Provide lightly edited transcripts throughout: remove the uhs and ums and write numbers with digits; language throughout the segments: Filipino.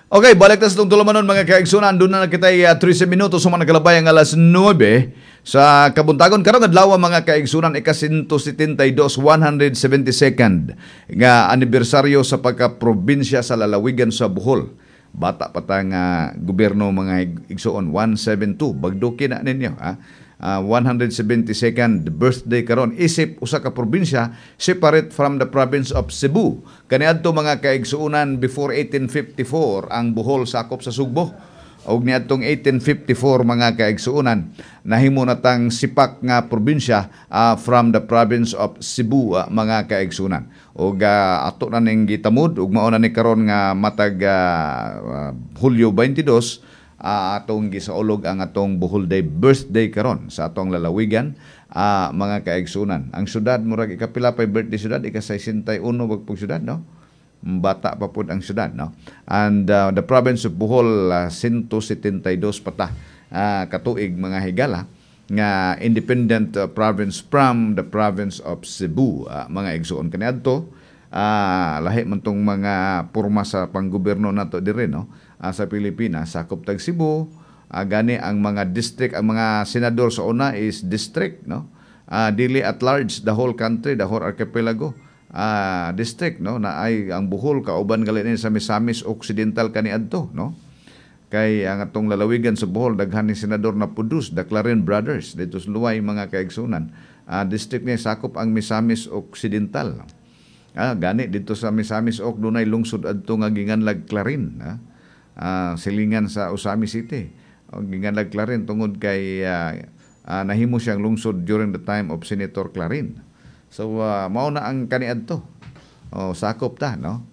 Okay, balik na sa itong tulumanon mga kaigsunan. Doon na kita 13 minutos sa mga nakalabay ang alas 9 sa Kabuntagon. Karong adlaw mga kaigsunan, ika-172, 172nd nga anibersaryo sa pagka-probinsya sa lalawigan sa Bohol. Bata pa ta nga gobyerno mga igsuon, 172. Bagduki na ninyo. 172nd birthday karon, isip usa ka probinsya separate from the province of Cebu. Kaniadto mga kaigsuunan, before 1854 ang Bohol sakop sa Sugbo, og niadtong 1854 mga kaigsuunan nahimo na tang sipak nga probinsya from the province of Cebu mga kaigsuunan. Og ato na ning gitamod ug mao na ni karon nga matag Hulyo 22 atong gisaulog ang atong Bohol Day birthday karon sa atong lalawigan mga kaigsunan. Ang syudad murag ikapila pa birthday syudad, ika-61 wag pug syudad, no? Bata pa pud ang syudad, no? And the province of Bohol 172 pata katuig mga higala nga independent province from the province of Cebu mga igsuon kaniadto. Lahi man tong mga porma sa panggobyerno nato dire, no? Sa Pilipinas, sakop tag Cebu, gani ang mga district, ang mga senador sa una is district, no? Dili at large the whole country, the whole archipelago, district, no? Na ay ang Bohol kauban gali ni sa Misamis Occidental kaniadto, no? Kay ang atong lalawigan sa Bohol daghan ni senador na pudus, the Clarin Brothers dito sa Luway mga kaigsunan. District niya sakop ang Misamis Occidental. Gani dito sa Misamis Oc dunay lungsod adto nga ginganlag Clarin, silingan sa Usami City. Ginganlag Clarin tungod kay nahimo siyang lungsod during the time of Senator Clarin. So mao na ang kaniadto. Sakop ta, no?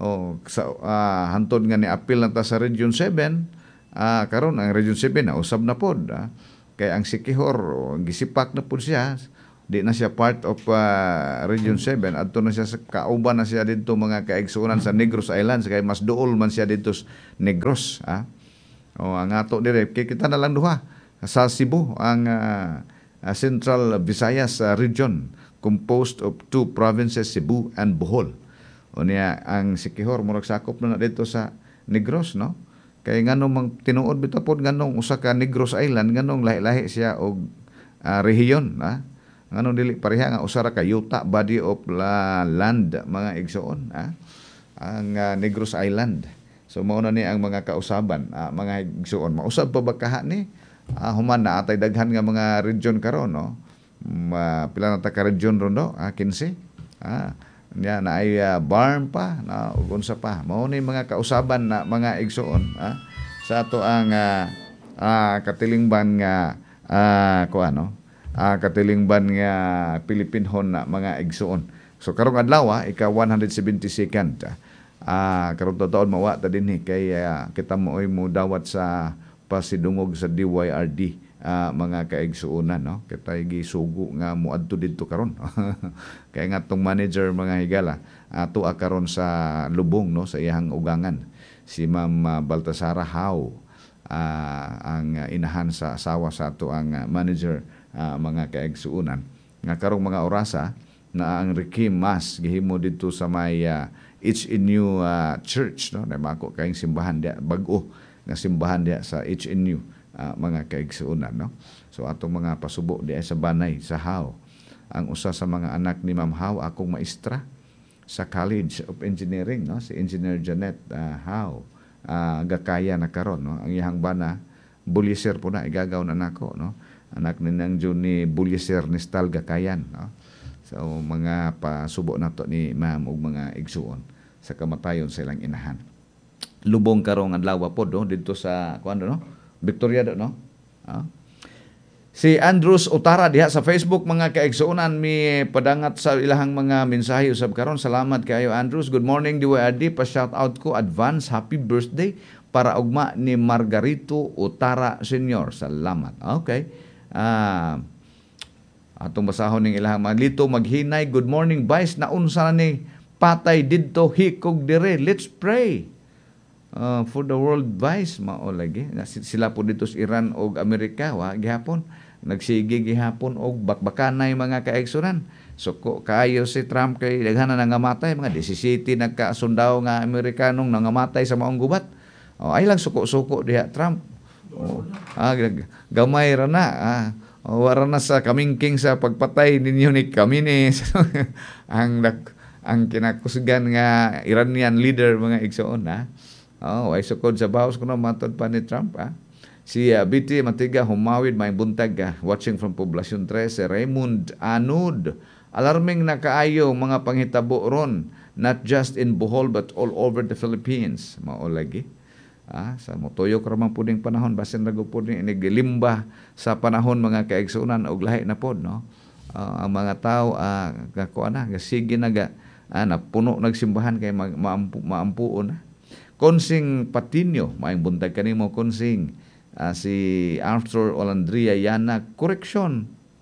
Hantod nga ni apil na ta sa Region 7, karon ang Region 7 na usab na pod. Kay ang Siquijor gisipak na pod siya. Di na siya part of Region 7. Adto na siya sa kauban na siya dito mga kaigsuonan sa Negros Islands, kay mas duol man siya dito sa Negros. Ang ato dire kay kita na lang duha sa Cebu, ang Central Visayas region composed of two provinces, Cebu and Bohol. Niya ang Siquijor murag sakop na dito sa Negros, no? Kay nganong mang tinuod bitaw pod nganong usa ka Negros Island, nganong lahi-lahi siya og rehiyon, nganong dili pareha nga usa ra ka yuta body of land mga igsuon, ang Negros Island. So mao na ni ang mga kausaban mga igsuon. Mausab pa ba kaha ni human na atay daghan nga mga region karon, no? Pila na ta ka region ron, no? 15. Nya na ay barn pa na ug unsa pa. Mao ni mga kausaban na mga igsuon sa ato ang katilingban nga kuano katilingban nga Pilipinhon na mga igsuon. So karong adlaw ika 172nd karong taon mawa ta dinhi kay kita mo dawat sa pasidungog sa DYRD mga kaigsuonan, no? Kita gisugo nga muadto didto karon. Kay nga tong manager mga higala tuwa karon sa lubong, no, sa iyang ugangan si Ma'am Baltasara How, ang inahan sa asawa sa ato ang manager mga kaigsuonan nga karong mga orasa na ang Requiem Mass gihimo dito sa may HNU church, no? Na mako kayong simbahan dia bag-o nga simbahan dia sa HNU mga kaigsuonan, no? So atong mga pasubo diay sa Banay sa How, ang usa sa mga anak ni Ma'am How akong maestra sa College of Engineering, no? Si Engineer Janet How, gakaya na karon, no? Ang iyang bana Buliser po na igagaw na nako, no? Anak ni nang Johnny Buliser Nistal Gakayan, no? So mga pasubo nato ni Ma'am ug mga igsuon sa kamatayon sa ilang inahan. Lubong karong adlaw pod, no? Dito sa kuan, no? Victoria, no? Si Andrews Utara diha sa Facebook mga kaigsuonan mi padangat sa ilahang mga mensahe usab karon. Salamat kayo Andrews. Good morning DYRD, pa shout out ko advance happy birthday para ugma ni Margarito Utara Senior. Salamat. Okay. Atong basahon ning ilahang malito maghinay. Good morning Vice, naunsa ni patay didto hikog dire. Let's pray for the world Vice mao lagi. Sila po dito sa Iran og Amerika gihapon nagsige gihapon og bakbakanay mga kaigsunan. Suko kayo si Trump kay daghan na nangamatay, mga 17 nagkasundao nga Amerikanong nangamatay sa maong gubat. Ay lang suko-suko diha Trump. Gamay ra na. Wala na sa kamingking sa pagpatay ninyo ni Kaminis. ang kinakusgan nga Iranian leader mga igsoon ay sukod sa bawas kuno matod pa ni Trump Si BT Matiga humawid may buntag watching from Poblacion 13 Raymond Anud alarming na kaayo mga panghitabo ron not just in Bohol but all over the Philippines mao lagi sa motoyo karamang puding panahon basin lago puding inigilimba sa panahon mga kaigsunan og lahi na pod no ang mga tao kakuan na sige naga napuno nagsimbahan kay maampuon na Konsing Patinio maayong buntag kanimo Konsing si Arthur Olandria Yana correction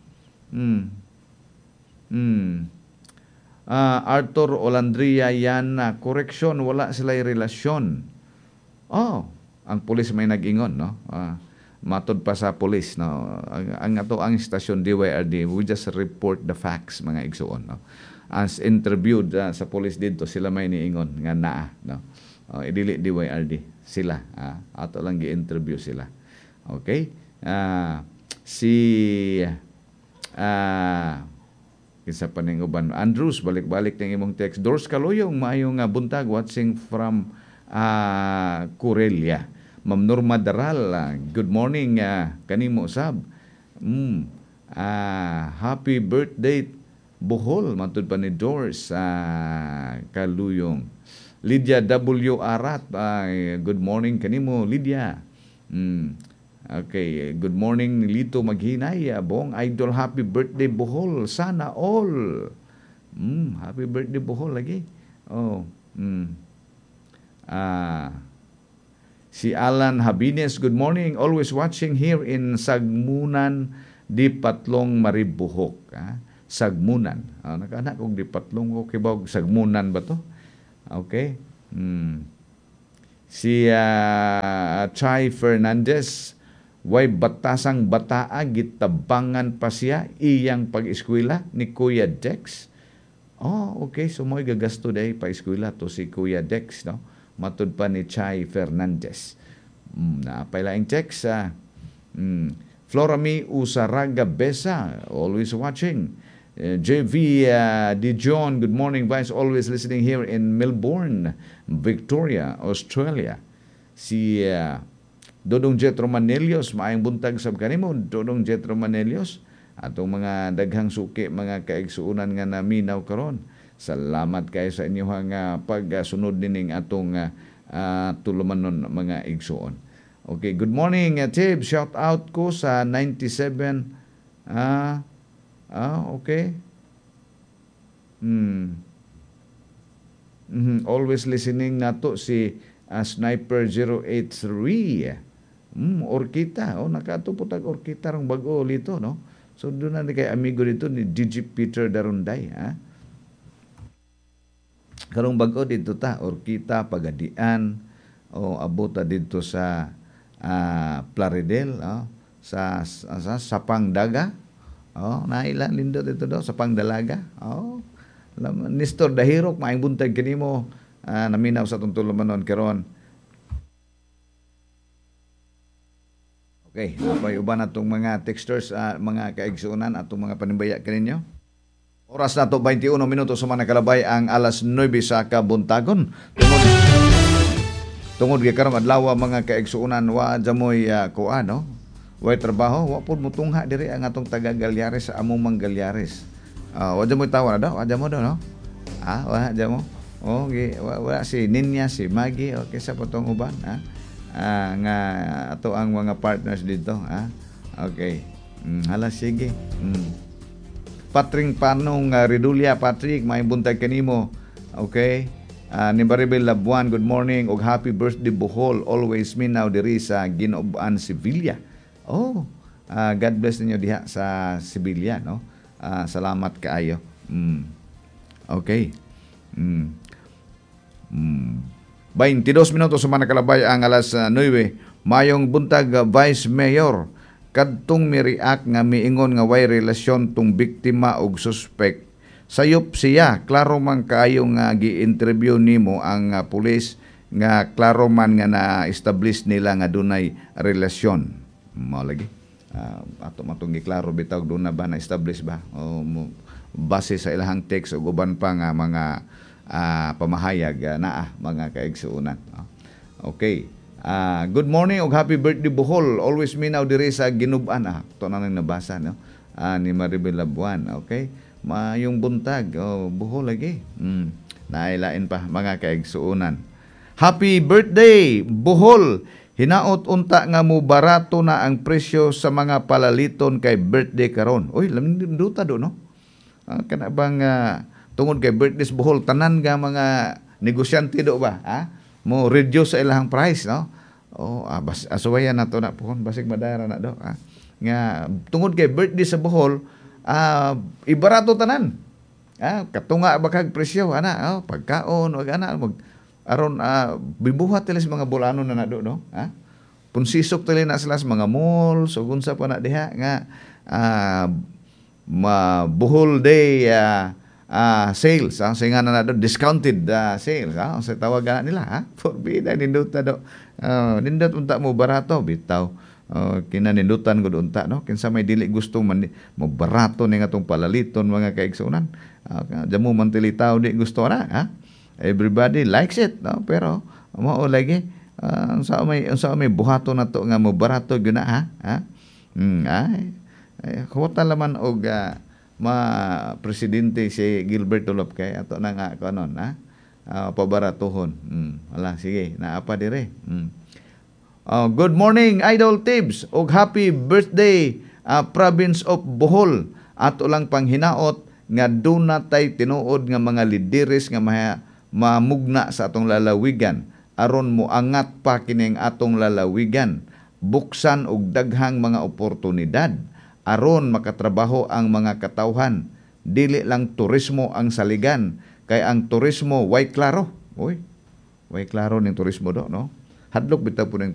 Arthur Olandria Yana correction wala sila relasyon ang pulis may nag-ingon no matod pa sa pulis no ang ato ang stasyon DYRD we just report the facts mga igsuon no as interviewed sa pulis dito sila may niingon nga naa no idili DYRD sila ato lang gi-interview sila. Okay? Kinsa pa ning uban Andrews balik-balik ning imong text Doors Kaluyong maayong buntag watching from Corelia. Ma'am Norma Daral good morning kanimo sab. Happy birthday Bohol matud pa ni Doors Kaluyong. Lydia W. Arat good morning kanimo Lydia. Okay, good morning Lito Maghinay, Bong Idol, happy birthday Bohol, sana all. Happy birthday Bohol lagi. Si Alan Habines, good morning, always watching here in Sagmunan, Di Patlong, Maribuhok. Sagmunan. Nakanak kong Di Patlong ko kibawag Sagmunan ba to? Okay. Si Chai Fernandez, way batasang bataa gitabangan pa siya iyang pag-eskwela ni Kuya Dex. Okay, so mo'y gagasto day pa eskwela to si Kuya Dex, no? Matud pa ni Chai Fernandez. Napailaing text Florami Usaraga Besa, always watching. JV Dijon, good morning Vice, always listening here in Melbourne, Victoria, Australia. Si Dodong Jetro Manelios, maayong buntag sab kanimo Dodong Jetro Manelios, atong mga daghang suki mga kaigsuunan nga naminaw karon. Salamat kayo sa inyong pagsunod dining atong tulumanon mga igsuon. Okay, good morning Tib, shout out ko sa 97 okay. Always listening nato si Sniper 083. Orkita. Nakatupotag Orkita rong bago lito, no? So doon na kay amigo dito ni DJ Peter Darunday, karong bago dito ta Orkita Pagadian abota dito sa Plaridel, sa Sapang Daga. Naila lindo dito daw sa Pangdalaga. Nestor Dahirok maayong buntag kanimo naminaw sa tuntulumanon karon. Okay, napay uban atong mga texters mga kaigsuonan atong mga panimbaya kaninyo. Oras na to 21 minutos sa nakalabay ang alas 9 sa kabuntagon. Tungod kay karong adlaw mga kaigsuonan wa jamoy no? Way trabaho, wa pud mutungha diri ang atong taga Galyares sa among mang Galyares. Wa jamoy tawa na daw, wa jamo daw no? Wa jamo. Wala si Ninya, si Maggie, okay sa potong uban nga ato ang mga partners dito okay hala sige Patring Panong Redulia Patrick may buntag kanimo okay ni Maribel Labuan good morning og happy birthday Bohol always minaw diri sa Ginooban Sevilla God bless ninyo diha sa Sevilla no salamat kaayo okay 22 minutos sa nakalabay ang alas 9. Mayong buntag Vice Mayor kadtong mi-react nga miingon nga way relasyon tung biktima og suspect. Sayop siya, klaro man kaayo nga gi-interview nimo ang pulis nga klaro man nga na-establish nila nga dunay relasyon. Mao lagi. Ato matong giklaro bitaw doon na ba na-establish ba? O base sa ilahang text o uban pa nga mga pamahayag naa mga kaigsuunan. Okay. Good morning og happy birthday Bohol. Always minaw diri sa Ginub-an. Ito na nabasa no? Ni Maribel Labuan. Okay. Yung buntag. Bohol lagi. Nailain pa mga kaigsuunan. Happy birthday Bohol. Hinaot unta nga mo barato na ang presyo sa mga palaliton kay birthday karon. Uy, lamduta do no? Kana bang tungod kay birthday Bohol tanan nga mga negosyante do ba? Mo reduce sa ilahang price no? Asuwayan na to na pohon basig madara na do. Nga tungod kay birthday sa Bohol, ibarato tanan. Katunga bakag presyo ana, pagkaon wag ana aron bibuhat tila sa mga bulano na nado no. Punsisok tila na sila sa mga mall, so unsa pa na diha nga Bohol Day sales, singa na do discounted sales, sa tawag nila forbida nindot do. Nindot unta mo barato bitaw. Kinanindutan ko unta no, kinsa may dili gusto man mo barato ni ngatong palaliton mga kaigsunan. Jamo man tilitaw di gusto na everybody likes it no, pero mao lagi unsa may buhaton na to nga mo barato gyud na kota laman og presidente si Gilbert Tulop kay ato na nga kanon pabaratohon. Wala sige naapa dire. Good morning Idol Tibbs og happy birthday province of Bohol. Ato lang panghinaot nga duna tay tinuod nga mga lideres nga mamugna sa atong lalawigan aron moangat pa kining atong lalawigan, buksan og daghang mga oportunidad aron makatrabaho ang mga katawhan. Dili lang turismo ang saligan, kay ang turismo way klaro. Way klaro ning turismo do no. Hadlok bitaw po ning